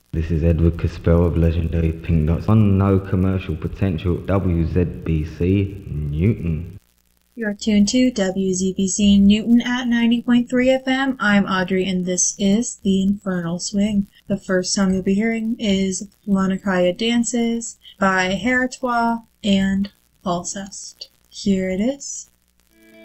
This is Edward Caspell of Legendary Pink Dots on No Commercial Potential, WZBC Newton. You're tuned to WZBC Newton at 90.3 FM. I'm Audrey and this is The Infernal Swing. The first song you'll be hearing is Laniakea Dances by Heretois and Alcest. Here it is.